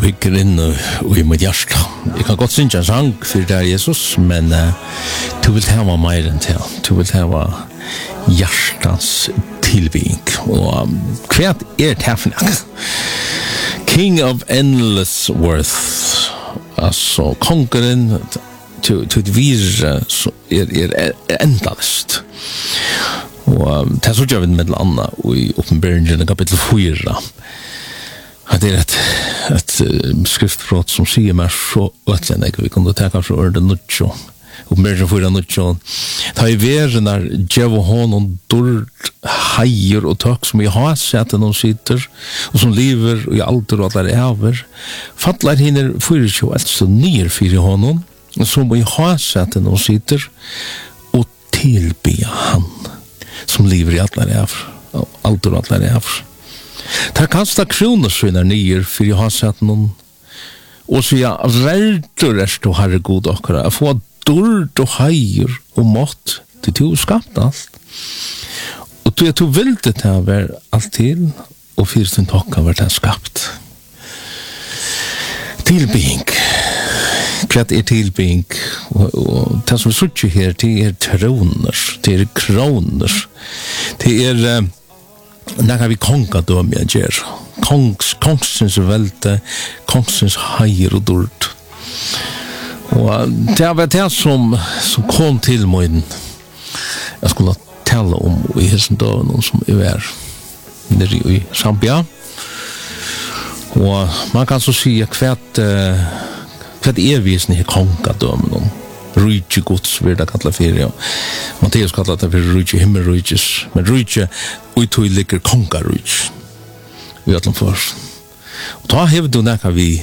vikker inn i mitt hjerte. Jeg kan godt synge en sang for det Jesus, men du vil hava mer enn til. Du vil hava hjertens tilbygging. Og hva det for noe? King of Endless Worth. Altså, kongeren til et vire endalist. Og det så gjør vi med andre i Åpenbaringen kapitel 4. Det et skriftbrott som sier meg så øtlendig. Vi kunne ta kanskje ordet nødtjå. Åpenbaringen 4 nødtjå. Ta i verden djev og hånd dård heier og tøk som i har sett noen sitter og som lever i alder og alder over. Fattler hinner 24 altså nyer 4 hånden som i har sett noen sitter og tilbe han som lever i alder over alder og alder over. Ta kasta kronosvinnar nyer for jeg har sett noen og så jeg verdur du herre god okkara jeg får dård og heier og mått til du skapt alt og du vil det til å være alt til og fyrsten tokka var det skapt tilbygging hva tilbygging og det som vi sutter her det troner det kroner det när vi kongadöm jag ger kongsens välte kongsens heier och dård och det var det som kom till mig jag skulle tala om i hessen dag någon som är nere i Zambia och man kan så säga kvärt visen i kongadöm någon Rujtje Guds vil det kallet for, ja. Matteus kallet det for Rujtje himmelrujtjes, men Rujtje utøy ligger kongarujtje. Vi atlan først. Og da hever du nekka vi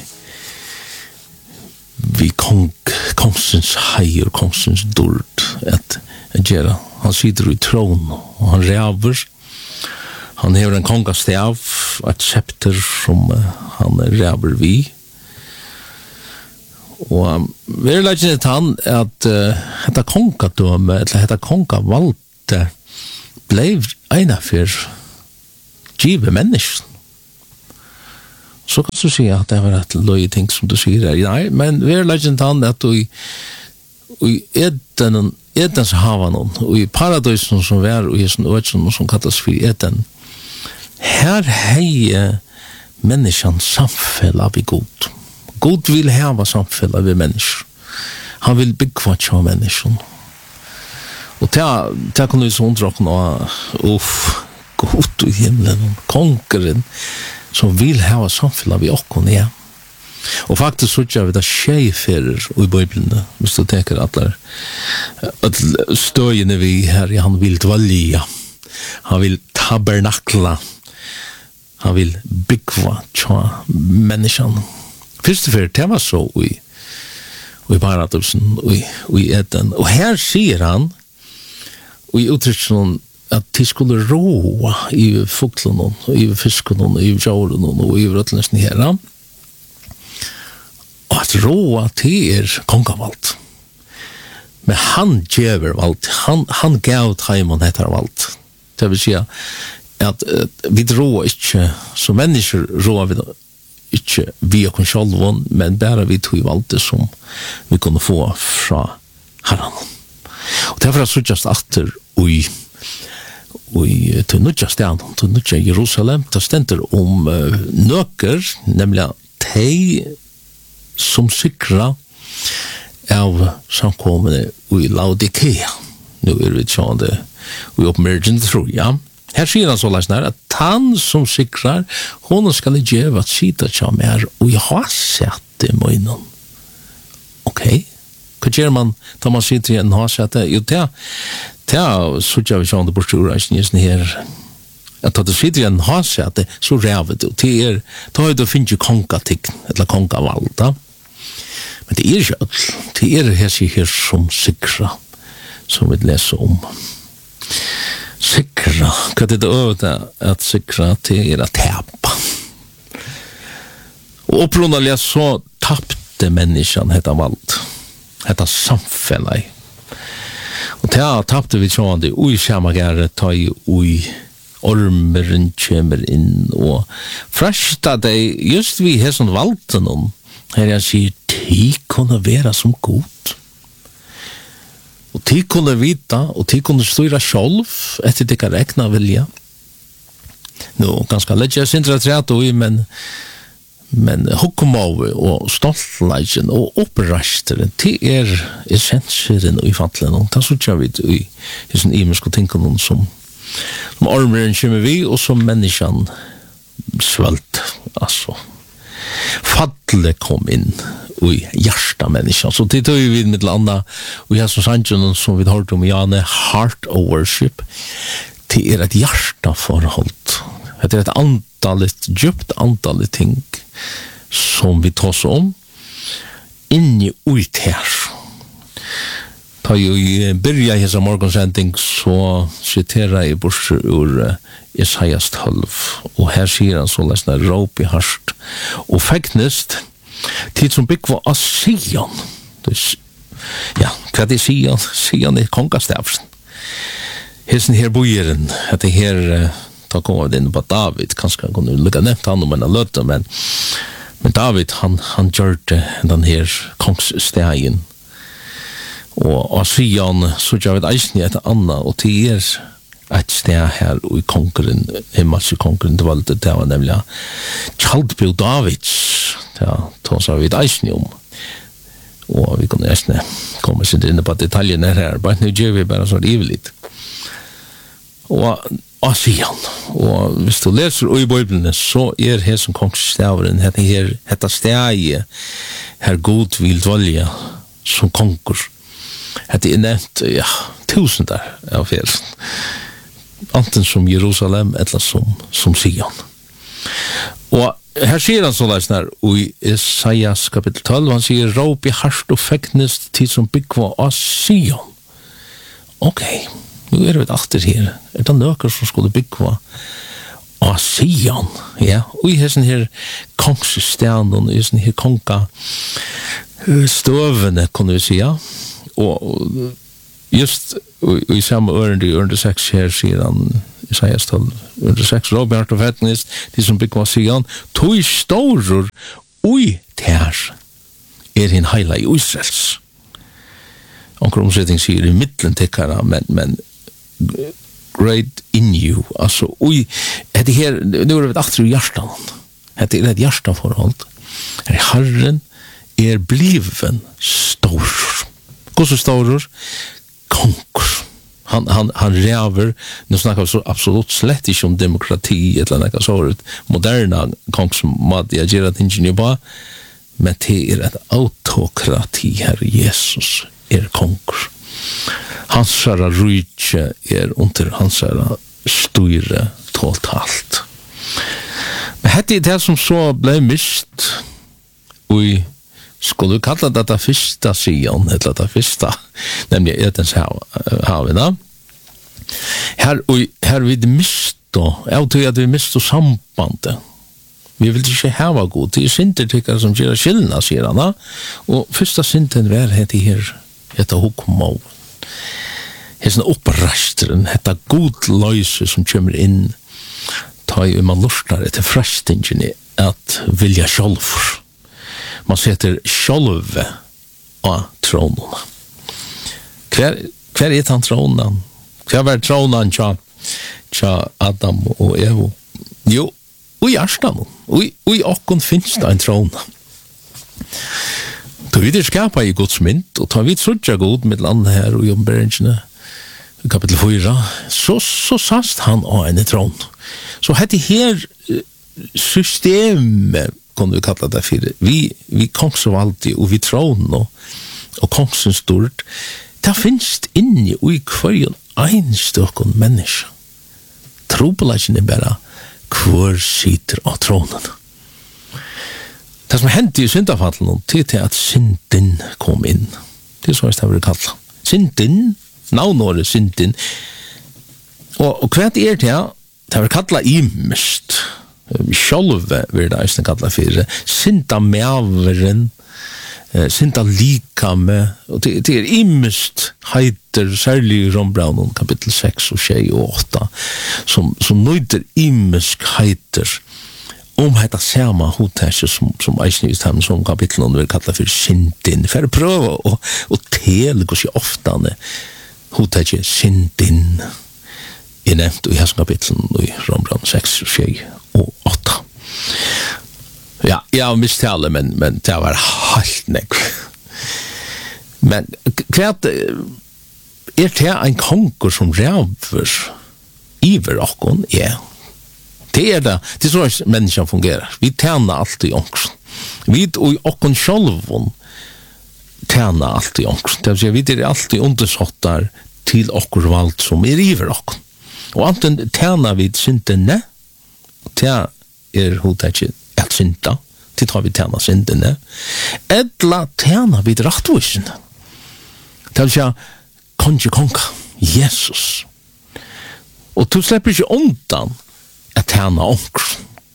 kongsens heier, kongsens dård, at gjøre. Han sitter i tron, og han ræver. Han hever en kongastav, et scepter som han ræver vi. Og vi lagt til han at dette kongadømme, eller dette kongavalgte, ble ena for givet mennesken. Så kan du si at det var et løye ting som du sier her. Nei, men vi lagt til han at i Edens havan, og i paradisen som var, og i sånn øtsen som kalles for Eden, her heie mennesken samfell av i god. God vil hava samfella ved mennesker. Han vil bygga tja mennesker. Og ta kan vi så undrakna god i himmelen, kongeren, som vil hava samfella ved okkon, ja. Og faktisk så gjør vi det tjejferer i Bibelen, hvis du tenker at det støyene vi her, han vil dvalja, han vil tabernakla, han vil bygga tja mennesker. Fyrst og fyrir, det var så i paradosen, i Eden. Og her sier han, og i uttrykksjonen, at de skulle roa i fuglene, og i fiskene, og i jorden, og i røttelsen her. Og at roa til kongavalt. Men han gjever valt, han gav taimen etter valt. Det vil si at vi roa ikke, som mennesker roa vi ikke via kontrollen, men bare vi tog valgte som vi kunne få fra Herren. Og derfor er det sånn atter til nødja sted, til nødja Jerusalem, det stender om nøker, nemlig de som sikrer av samkommende i Laodikea. Nå vi sånn det i Åpenbaringen, tror jeg. Her sier han så lesner at han som sikrar, hun skal gjøre at sida tja mer, og jeg har sett det med innan. Ok, hva gjør man da man sitter igjen og har sett det? Jo, det så gjør vi sånn det bort urreisen her, at da du sitter igjen og har sett det, så ræver du. Da har du finnet jo kongatikk, eller kongavalda. Men det ikke alt. Det her som sikra, som vi leser om. Sikra, hva det øvde at sikra til at tapa. Og opprunnelige så tappte menneskene hetta vald, hetta samfellet. Og til tappte vi sånn det ui samagere ta i ui ormeren kommer inn og fresta deg just vi her som valgte noen her jeg sier de kunne være som god og de kunne vita og de kunne styra sjálv etter de kan rekna vilja nå ganske lett jeg sindra træt og men hukkumove og stoltleiken og opprasteren det essenseren og i fattelen og det så tja vi i sånn imenske tingene som ormeren kommer vi og som menneskan svalt altså fattele kom inn i hjärsta menneskan så det tog vi med landa og jeg som sannsjonen som vi hørte om Jane heart of worship det et hjärsta forhold det et antallet djupt antallet ting som vi tar oss om inni ut her da jeg byrja i hessa morgonsending så citerar jeg bort ur Isaias 12 og her sier han så lesna råp i harst og fegnest tid som bygg var av Sion ja, hva det Sion? Sion kongastavsen hessen her bojeren at det her da kom vi inn på David kanskje han kunne lukka nevnt han om en løte men David han gjør det den her kongsstegen og Sion så gjør vi eisen i et annet og til et sted her og i konkurren himmelske konkurren det var nemlig Kjaldbjørn Davids ja, tog så vi et eisen om og vi kunne eisen komme seg inn på detaljene her bare nå gjør vi bare sånn ivelig og Sion og hvis du leser i Bibelen så her som kongsstaveren hetta stegi her god vil dvalja som konkur hetta nevnt ja, tusender av fersen anten som Jerusalem eller som Sion og her sier han sånn her i Isaias kapittel 12 han sier råp i harst og fegnest tid som byggva av Sion ok nu vi alltid her det nøkker som skulle byggva av Sion ja, og i hessen her kongsstenen og i hessen her konga støvene kunne vi sige og just i samme ørende 6 her sier han Isaias 12 ørende 6 råp i harst og fegnest de som byggva av Sion tog stårer ui ter hin heila i Israels onker omsetting sier i middelen tikkara men great in you altså oi det her nu det efter hjärtan det et hjärtaforhold Herren bliven stor hvordan stor konkur han ræver nu snakker vi så absolutt slett ikke om demokrati eller noe så moderna kong som måtte jeg gjøre tingene på men det et autokrati Herre Jesus konkur hansara rujtje under hansara styre totalt. Men hette det som så ble mist og skulle vi kalla det fyrsta Sion eller det fyrsta nemlig Edens havina her vi misto jeg tror at vi misto sambandet vi vil ikke hava god det synder tykkere som gjør skillna sier han og fyrsta synden var hette her hette hukmov hessen opprasteren, hetta god løyse som kommer inn, ta jo man lustar etter frestingen at vilja sjálfur. Man setter sjálve av tronen. Hver han tronen? Hver var tronen tja Adam og Evo? Jo, og hjertan, og okkon finnes det en tronen. Da vi skapa i Guds mynd, og ta vi trudja god med landet her og jomberengene, kapitel 4, så sast han av en tron. Så hette her systemet, kunne vi kalla det for, vi kongsvalgte, og vi tron, og kongsens stort, det finnes inni og i hver einstøkken menneske. Trobelagen bare hver sitter av tronen. Det som hendte i syndafallen, til at synden kom inn. Det så jeg det vil kalla. Synden, navnåret synden. Og hva det det? Det vil kalla imest. Sjálve vil det eisen kalla for. Syndamæveren, synda likame, og det immest heiter, særlig i Rombraunen, kapitel 6 og 6 og 8, som nøyder immest heiter, heita sama hotasje som eisnivist ham som kapitlen vil kalla for syndin, for å prøve å tele hos jeg oftane hotasje syndin nevnt i hans kapitlen i Rombraunen 6 og 6 og 8. Ja, jeg har misstale, men det var helt nekv. Men hva det en konkur som ræver iver okkon? Ja. Det det så menneskene fungerer. Vi tjener alltid ångst. Vi og okkon sjálvun tjener alltid ångst. Det vil si, vi alltid undersåttar til okkur valgt som iver okkon. Og anten tjener vi syndene, det hodet at synda, til tar vi tjener syndene, eller tjener vi rattvisen. Det vil si, konga, Jesus. Og du slipper ikke undan at tjene ångst.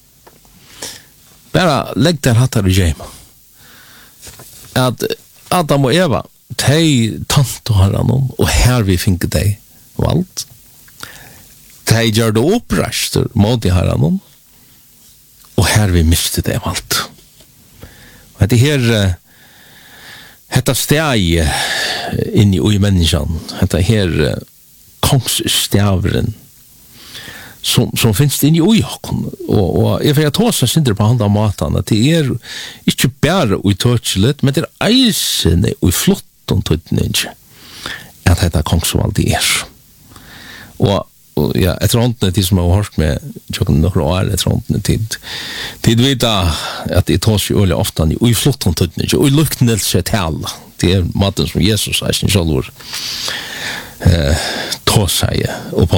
Bara legg der hattar i gjema. At Adam og Eva, de tant og herren, og her vi finner de valgt. De gjør det opprester mot i herren, og her vi miste det valgt. Og det her, dette steg inni i menneskene, dette her kongsstaveren, som finnes inni i okken, og jeg får ta seg synder på andre maten, at det ikke bare i tøtselet, men det eisene i flotten tøtning, at dette kongsvalg det Og ja, etter håndene til som jeg har hørt med tjokken noen år, etter håndene tid vet at det tar seg øyelig ofte i flotten tøtning, og i luktnelse til det maten som Jesus er sin sjølvor tar seg på.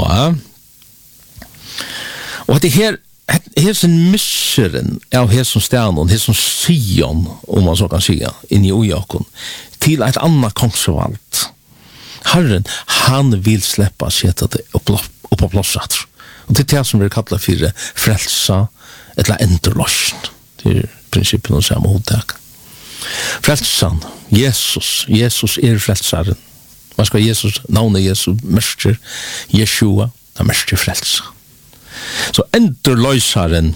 Og det her sin misseren av her som stjernen, her som Sion, om man så kan sige, inni ojakken, til et annet kongsvalgt. Herren, han vil släppa sette det opp på plåsat. Og det det som vi kallar for frelsa, eller enderløsjen. Det prinsippen å samme hodtak. Frelsan, Jesus frelsaren. Hva skal Jesus, navnet Jesus, mester, Jeshua, det mester frelsa. Så enderløsaren,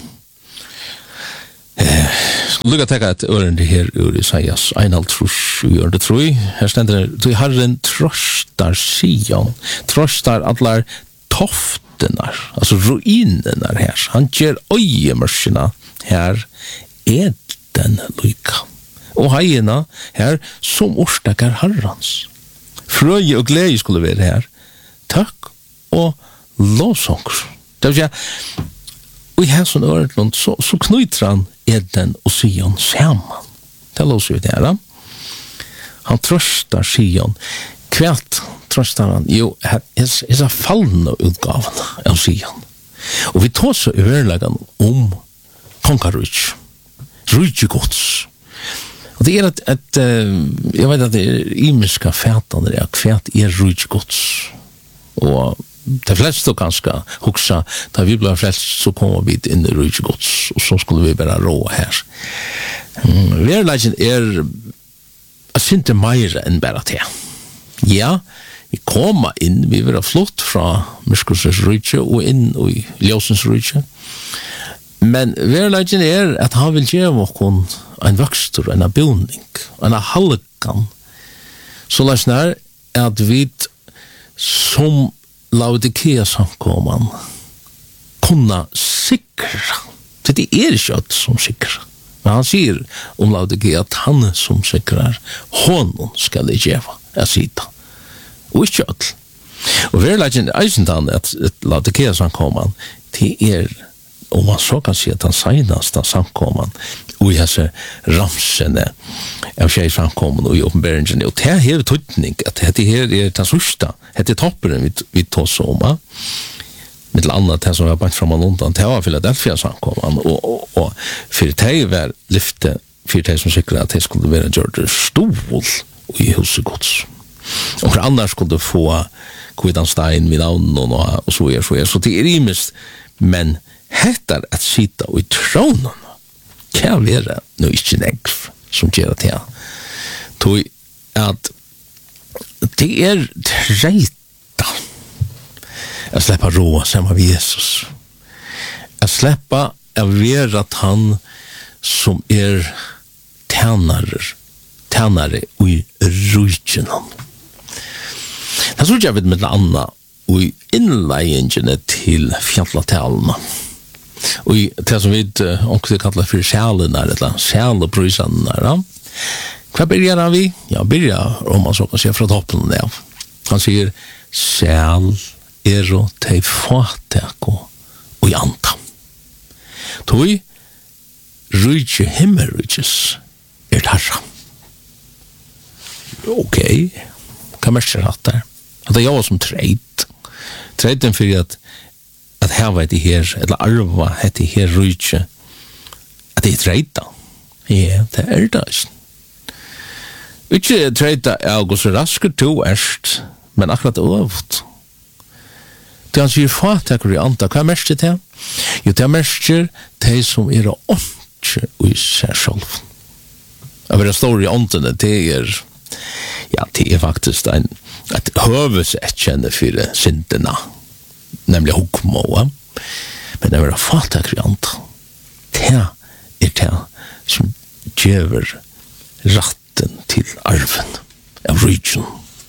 lukka tekka et ørende her ur Isaias 1,3, her stender det, Herren trøstar Sion, trøstar allar toftenar, altså ruinenar her, han gjør øyemørsina her, den lykka, og heiena her, som orstakar Herrans. Frøye og glede skulle være her, takk og lovsånger. Det vil si, og i hæsson øren, så knyter han Eden og Sion sammen. Det låser vi der. Han trøstar Sion. Kvært trøstar han? Jo, hessa fallende utgaven av Sion. Og vi tar så øverleggen om kongarryk. Rydgjegods. Og det at jeg vet at det imiska fætene der, kvært rydgjegods. Og de fleste ganske huksa, da vi ble flest, så kommer vi inn i rydgjegods, og så skulle vi bare rå her. Verleggen jeg synes det mer enn bare det. Ja, vi kommer inn, vi vil ha flott fra Myskosens rydgje og inn i Ljøsens rydgje. Men verleggen at han vil gjøre oss en vokstur, en boning, en halkan. Så løsner at vi som Laodikea samkomman kunna sikra. Det ikke alt som sikra. Men han sier om Laodikea at han som sikrar, honom skal det gjeva, jeg sida. Og ikke alt. Og vi leggen eisendan at Laodikea samkomman, det om man så kan si at han seinaste samkomman, og i hese ramsene av tjej samkomman og i åpenberingen, og det her tøytning, at det her den sørsta, det topperen vi tås om, med annet det som var bant fram og undan, det var Philadelphia samkomman, og for det var lyfte, for det som sikret at det skulle være gjort stol i huset gods. Og for annars skulle få Kvidanstein vid navnen og så så det imest, men hettar at sita i tronen, kan være nå ikke negv som gjør det her. Tog at det trejta att släppa råa samma med Jesus. Att släppa att vara han som tjänare i rujtjenan. Det så jag vet med Anna och inledningen till fjallatälna. Och det som vi också kallar för själen eller själoprysan där. Vad börjar vi? Jag börjar om man så kan se från toppen där. Han säger själ ero te fatako och i anta. Toi rujtje himmelrujtjes tarsa. Okej. Kan man säga att där. Att det är jag som trejten för att häva det här eller arva det här rujtje att det är trejta. Ja, det är det. Ikke trejta er gå så raskt to erst, men akkurat øvt. Det han sier fattaker i anta, hva er mest det? Jo, det er mest det som åndsje i seg selv. Jeg vil stå i åndene, det er faktisk et høvesetkjenne for syndene, nemlig hukmåa, men det er fattaker i anta. Det det som gjør rett til arven av region.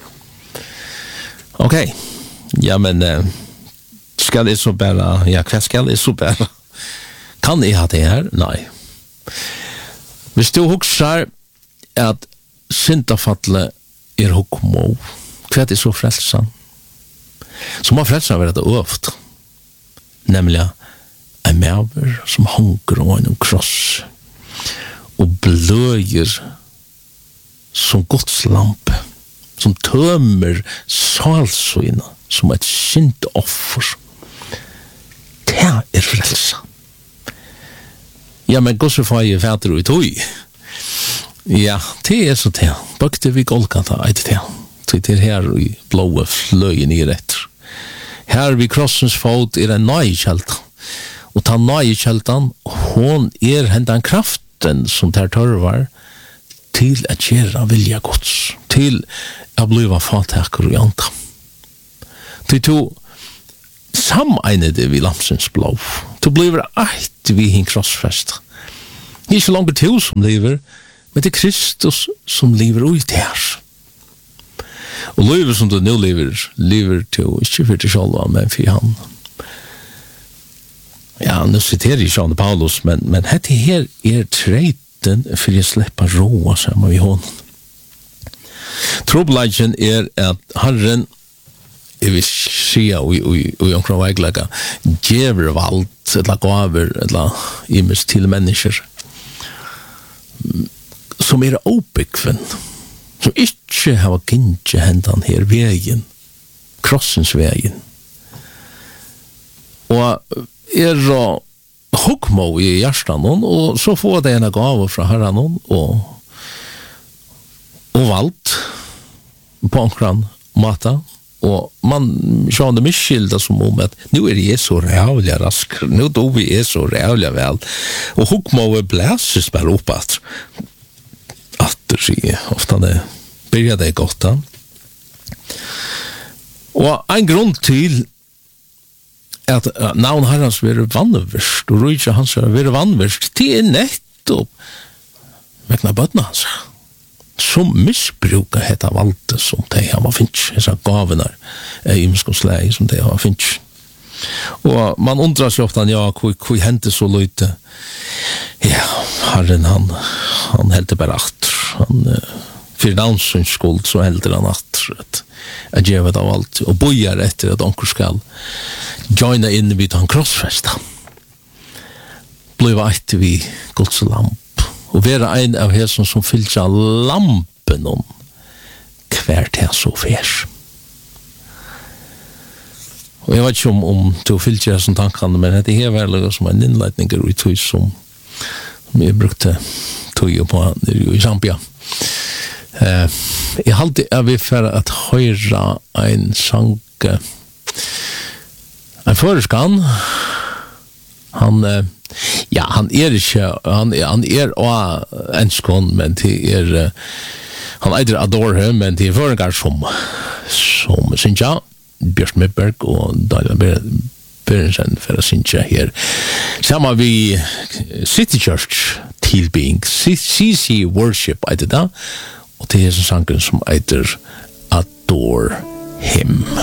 Okej. Ja, men skal det så bara, hva skal det så bara? Kan jeg ha det her? Nei. Hvis du husker at syndafattle hukmo, hva det så frelsan? Så må frelsan være det øvt. Nemlig en maver som hanker og en kross og bløyer som Guds lampe, som tømmer salsøyna som et synd offer. Det frelsa. Ja, men Guds far fader ut oi. Ja, det så det. Bøkte vi Golgata eit det. Det her i blåe fløyen i etter. Her vid krossens fot en nøykjeltan. Og ta nøykjeltan, hon hendan kraften som der tørvar, til at gjøre vilja Guds, til at bliva fattaker i anta. Til to samegnede vi lamsens blå, til bliver eit vi hin krossfest. Det er ikke langt til som lever, men det er Kristus som lever ut her. Og lever som du nå lever til, ikke for til sjálva, men for han. Ja, nå citerer jeg Jean Paulus, men dette her treit for jeg slipper råa sammen med honom. Trobladjen at Herren, jeg vil si i omkring veiglega, gjever valgt, eller gaver, eller imens til mennesker, som oppbyggven, som ikke har gynnje hendan her veien, krossens veien. Og hukmo i hjertan og så får det en gave fra herran og valgt på omkran mata og man skjønner miskylda som om at nu jeg så rævlig rask, nu då vi så rævlig vel og hukmo blæses bare opp at det sier ofte det byrja det godt da og en grunn til at navn herrans være vannverst og rujtja hans være vannverst til nettopp vekna bøtna hans som misbruka hetta valde som de har finnes hessa gavenar imskonsleg som de har finnes og man undrar seg ofta ja, hvor hente så løyte ja, herren han heldte bare atter han for navnsens skuld så helder han atter at gjeva det av alt og bojar etter at onker skal joina inn vid han krossfesta bliva etter vi Guds lamp og vera ein av hesson som fylgja lampen om hvert her så fers og jeg vet ikke om du fylgja hesson tankene men det er veldig som en innleitninger i tøy som jeg brukte tøy på i Zambia jeg halte jeg vil for at høyra en sang en føreskan han ikke han en skån men det Han eider Adore Him, men det føringar som Sinja, Bjørn Midberg og Daniel Berensen for å synge her. Sammen vi City Church tilbygging, CC Worship eider da, og det er sangen som eider Adore Him.